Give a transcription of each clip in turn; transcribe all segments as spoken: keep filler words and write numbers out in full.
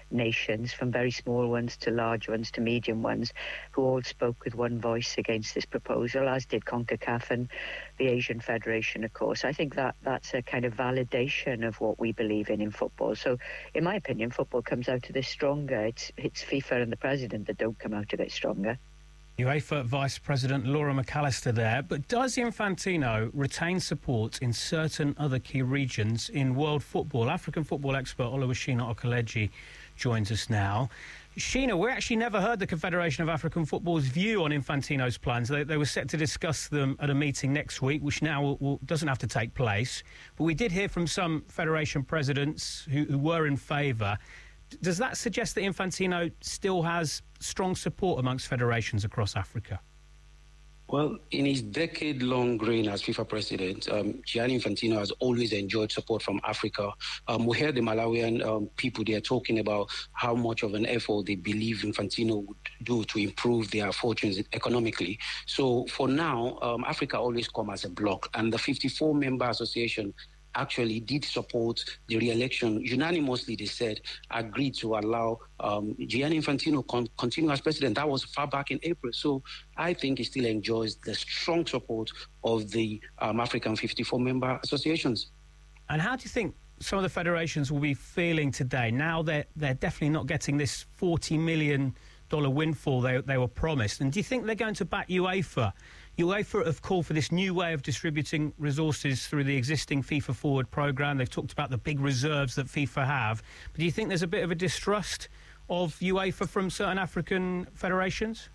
nations, from very small ones to large ones to medium ones, who all spoke with one voice against this proposal, as did CONCACAF and the Asian Federation, of course. I think that that's a kind of validation of what we believe in in football. So, in my opinion, football comes out of this stronger. It's, it's FIFA and the president that don't come out of it stronger. UEFA Vice President Laura McAllister there. But does Infantino retain support in certain other key regions in world football? African football expert Oluwashina Okeleji joins us now. Sheena, we actually never heard the Confederation of African Football's view on Infantino's plans. They, they were set to discuss them at a meeting next week, which now will, will, doesn't have to take place. But we did hear from some federation presidents who, who were in favour. Does that suggest that Infantino still has strong support amongst federations across Africa? Well, in his decade-long reign as FIFA president, um, Gianni Infantino has always enjoyed support from Africa. Um, we heard the Malawian um, people there talking about how much of an effort they believe Infantino would do to improve their fortunes economically. So for now, um, Africa always come as a bloc, and the fifty-four member association actually did support the re-election. Unanimously, they said, agreed to allow um, Gianni Infantino con- continue as president. That was far back in April. So I think he still enjoys the strong support of the um, African fifty-four member associations. And how do you think some of the federations will be feeling today? Now they're, they're definitely not getting this forty million dollars windfall they, they were promised. And do you think they're going to back UEFA? UEFA have called for this new way of distributing resources through the existing FIFA Forward programme. They've talked about the big reserves that FIFA have. But do you think there's a bit of a distrust of UEFA from certain African federations?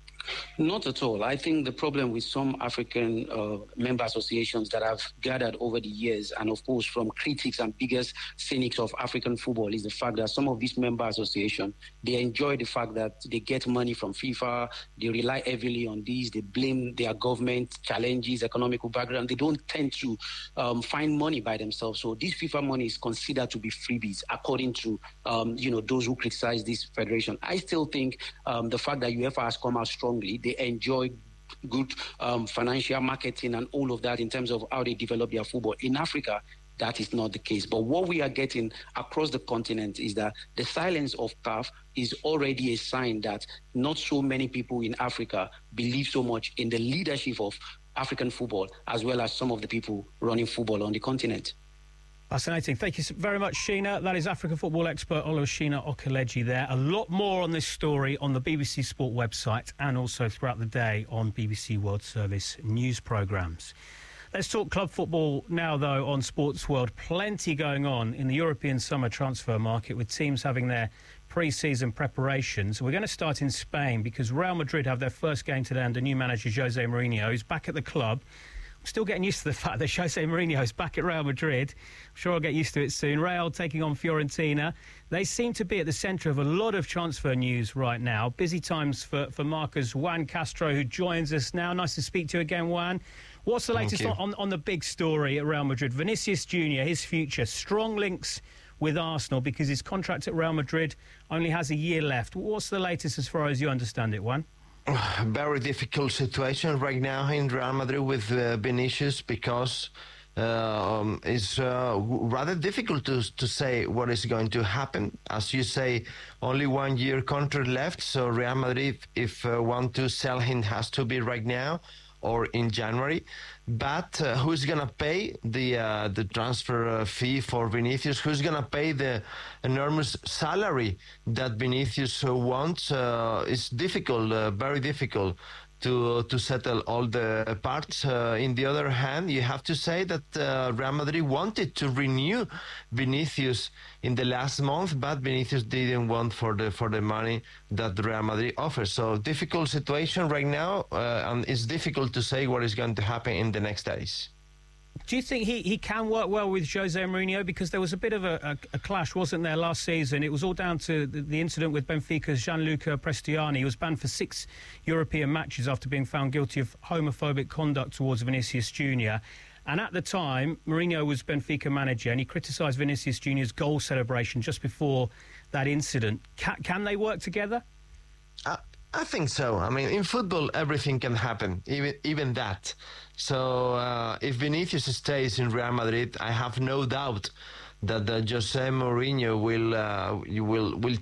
Not at all. I think the problem with some African uh, member associations that have gathered over the years, and of course from critics and biggest cynics of African football, is the fact that some of these member associations, they enjoy the fact that they get money from FIFA, they rely heavily on these, they blame their government challenges, economical background. They don't tend to um, find money by themselves. So this FIFA money is considered to be freebies, according to um, you know those who criticize this federation. I still think um, the fact that UEFA has come out strong, they enjoy good um, financial marketing and all of that in terms of how they develop their football. In Africa, that is not the case. But what we are getting across the continent is that the silence of C A F is already a sign that not so many people in Africa believe so much in the leadership of African football, as well as some of the people running football on the continent. Fascinating. Thank you very much, Sheena. That is African football expert Oluwashina Okeleji there. A lot more on this story on the B B C Sport website and also throughout the day on B B C World Service news programmes. Let's talk club football now, though, on Sports World. Plenty going on in the European summer transfer market, with teams having their pre-season preparations. We're going to start in Spain because Real Madrid have their first game today under new manager Jose Mourinho, who's back at the club. Still getting used to the fact that Jose Mourinho is back at Real Madrid. I'm sure I'll get used to it soon. Real taking on Fiorentina. They seem to be at the centre of a lot of transfer news right now. Busy times for, for Marcus Juan Castro, who joins us now. Nice to speak to you again, Juan. What's the latest on, on, on the big story at Real Madrid? Vinicius Junior, his future, strong links with Arsenal because his contract at Real Madrid only has a year left. What's the latest as far as you understand it, Juan? Very difficult situation right now in Real Madrid with uh, Vinicius because uh, um, it's uh, rather difficult to to say what is going to happen. As you say, only one year contract left, so Real Madrid, if uh, want to sell him, has to be right now or in January. But uh, who's going to pay the uh, the transfer uh, fee for Vinicius? Who's going to pay the enormous salary that Vinicius uh, wants? Uh, it's difficult, uh, very difficult to to settle all the parts. Uh, in the other hand, you have to say that uh, Real Madrid wanted to renew Vinicius in the last month, but Vinicius didn't want for the for the money that Real Madrid offers. So difficult situation right now, uh, and it's difficult to say what is going to happen in the next days. Do you think he, he can work well with Jose Mourinho? Because there was a bit of a, a, a clash, wasn't there, last season? It was all down to the, the incident with Benfica's Gianluca Prestiani. He was banned for six European matches after being found guilty of homophobic conduct towards Vinicius Junior And at the time, Mourinho was Benfica manager, and he criticised Vinicius Junior's goal celebration just before that incident. Can, can they work together? Uh, I think so. I mean, in football, everything can happen, even even that. So uh, if Vinicius stays in Real Madrid, I have no doubt that uh, Jose Mourinho will uh, you will will